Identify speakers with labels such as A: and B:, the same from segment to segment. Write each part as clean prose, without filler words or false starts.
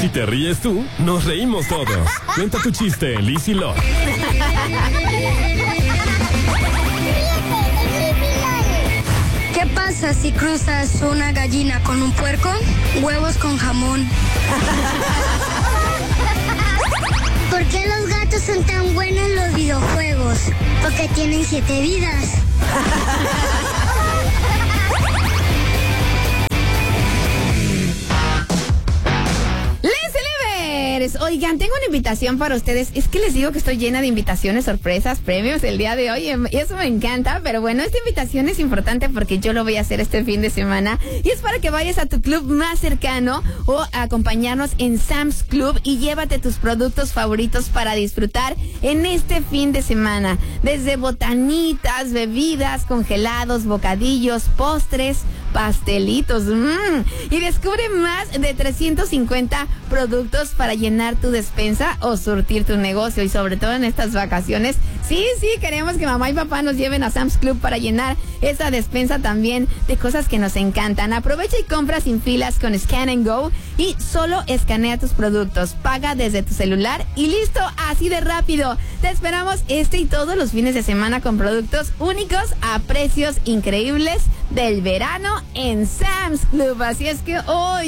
A: Si te ríes tú, nos reímos todos. Cuenta tu chiste en Liz y Lo.
B: ¿Qué pasa si cruzas una gallina con un puerco? Huevos con jamón. ¿Por qué los gatos son tan buenos en los videojuegos? Porque tienen 7 vidas.
C: Oigan, tengo una invitación para ustedes. Es que les digo que estoy llena de invitaciones, sorpresas, premios el día de hoy. Y eso me encanta. Pero bueno, esta invitación es importante porque yo lo voy a hacer este fin de semana. Y es para que vayas a tu club más cercano o a acompañarnos en Sam's Club y llévate tus productos favoritos para disfrutar en este fin de semana. Desde botanitas, bebidas, congelados, bocadillos, postres, pastelitos. Y descubre más de 350 productos para llenar tu despensa o surtir tu negocio. Y sobre todo en estas vacaciones, sí, queremos que mamá y papá nos lleven a Sam's Club para llenar esa despensa también de cosas que nos encantan. Aprovecha y compra sin filas con Scan and Go y solo escanea tus productos. Paga desde tu celular y listo, así de rápido. Te esperamos este y todos los fines de semana con productos únicos a precios increíbles del verano en Sam's Club. Así es que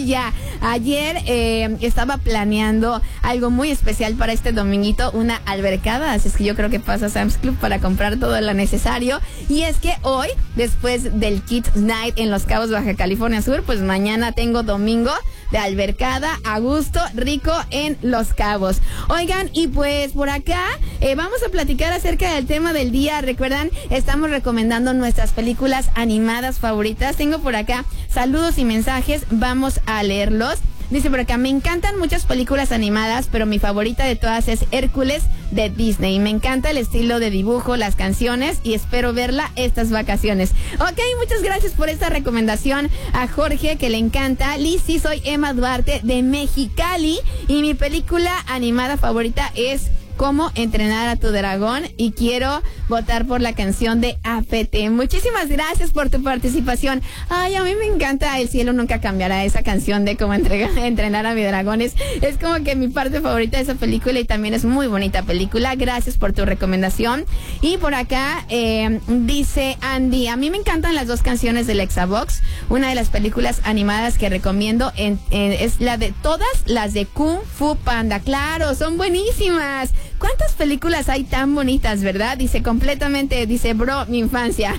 C: ayer estaba planeando algo muy especial para este dominguito, una albercada, así es que yo creo que paso a Sam's Club para comprar todo lo necesario. Y es que hoy, después del Kids Night en Los Cabos, Baja California Sur, pues mañana tengo domingo de albercada a gusto, rico en Los Cabos. Oigan, y pues por acá vamos a platicar acerca del tema del día. Recuerdan, estamos recomendando nuestras películas animadas favoritas. Tengo por acá saludos y mensajes, vamos a leerlos. Dice por acá, me encantan muchas películas animadas, pero mi favorita de todas es Hércules de Disney. Me encanta el estilo de dibujo, las canciones y espero verla estas vacaciones. Ok, muchas gracias por esta recomendación a Jorge, que le encanta. Lizzy, soy Emma Duarte de Mexicali y mi película animada favorita es Cómo entrenar a tu dragón y quiero votar por la canción de APT. Muchísimas gracias por tu participación. Ay, a mí me encanta El cielo nunca cambiará, esa canción de Cómo entrenar a mi dragón. Es como que mi parte favorita de esa película y también es muy bonita película. Gracias por tu recomendación. Y por acá dice Andy, a mí me encantan las dos canciones del Exabox. Una de las películas animadas que recomiendo es la de todas las de Kung Fu Panda. Claro, son buenísimas. ¿Cuántas películas hay tan bonitas, verdad? Dice completamente, dice bro, mi infancia.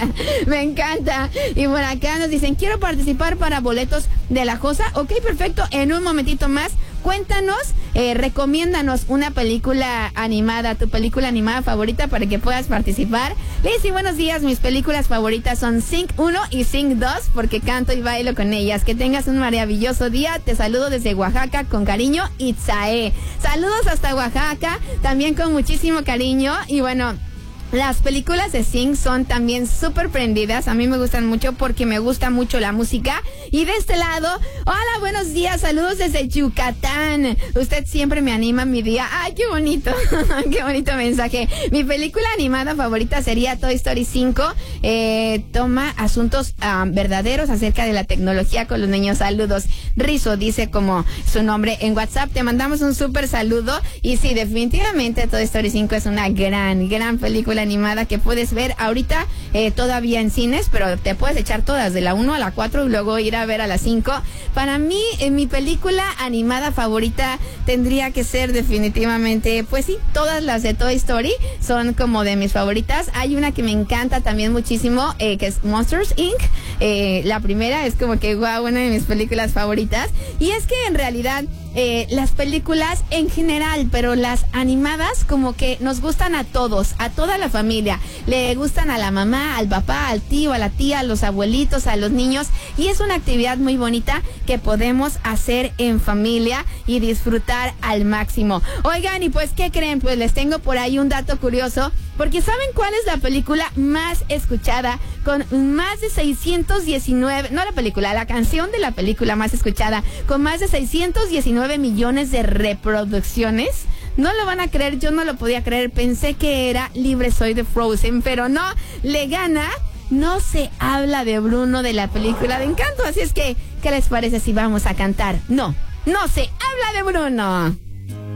C: Me encanta. Y por acá nos dicen, quiero participar para boletos de La Josa. Ok, perfecto. En un momentito más, cuéntanos, recomiéndanos una película animada, tu película animada favorita para que puedas participar. Lizzy, buenos días. Mis películas favoritas son Sing 1 y Sing 2 porque canto y bailo con ellas. Que tengas un maravilloso día. Te saludo desde Oaxaca con cariño, Itzae. Saludos hasta Oaxaca, también con muchísimo cariño. Y bueno, las películas de Sing son también súper prendidas. A mí me gustan mucho porque me gusta mucho la música. Y de este lado, hola, buenos días, saludos desde Yucatán. Usted siempre me anima mi día. Ay, qué bonito, qué bonito mensaje. Mi película animada favorita sería Toy Story 5. Toma asuntos verdaderos acerca de la tecnología con los niños. Saludos. Rizo dice como su nombre en WhatsApp. Te mandamos un súper saludo. Y sí, definitivamente Toy Story 5 es una gran película animada que puedes ver ahorita todavía en cines, pero te puedes echar todas de la 1 a la 4 y luego ir a ver a la 5. Para mí, mi película animada favorita tendría que ser definitivamente, pues sí, todas las de Toy Story son como de mis favoritas. Hay una que me encanta también muchísimo, que es Monsters Inc. La primera es como que wow, una de mis películas favoritas. Y es que en realidad las películas en general, pero las animadas como que nos gustan a todos, a toda la familia. Le gustan a la mamá, al papá, al tío, a la tía, a los abuelitos, a los niños. Y es una actividad muy bonita que podemos hacer en familia y disfrutar al máximo. Oigan, y pues, ¿qué creen? Pues les tengo por ahí un dato curioso. Porque ¿saben cuál es la película más escuchada? Con más de 619... No la película, la canción de la película más escuchada. Con más de 619 millones de reproducciones. No lo van a creer, yo no lo podía creer. Pensé que era Libre Soy de Frozen, pero no, le gana No se habla de Bruno de la película de Encanto. Así es que, ¿qué les parece si vamos a cantar? No No se habla de Bruno.